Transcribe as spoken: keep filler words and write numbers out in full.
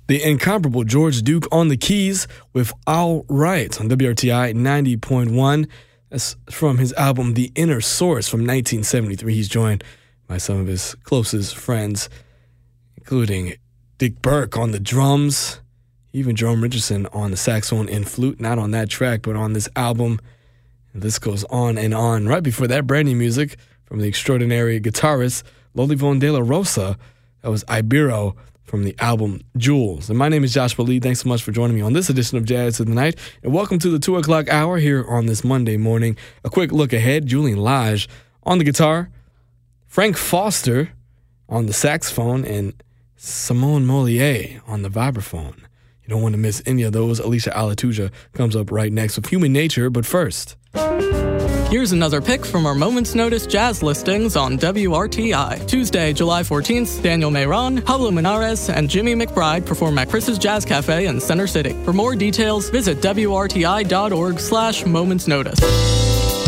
The incomparable George Duke on the keys with All Right on W R T I ninety point one. That's from his album The Inner Source from nineteen seventy-three. He's joined by some of his closest friends, including Dick Burke on the drums, even Jerome Richardson on the saxophone and flute, not on that track, but on this album. And this goes on and on. Right before that, brand new music from the extraordinary guitarist Lolivon De La Rosa. That was Ibero from the album Jewels. And my name is Joshua Lee. Thanks so much for joining me on this edition of Jazz of the Night. And welcome to the two o'clock hour here on this Monday morning. A quick look ahead. Julian Lage on the guitar, Frank Foster on the saxophone, and Simone Molier on the vibraphone. You don't want to miss any of those. Alicia Alatuja comes up right next with Human Nature, but first, here's another pick from our Moment's Notice jazz listings on W R T I. Tuesday, July fourteenth, Daniel Mayron, Pablo Minares, and Jimmy McBride perform at Chris's Jazz Cafe in Center City. For more details, visit W R T I dot org slash Moment's Notice.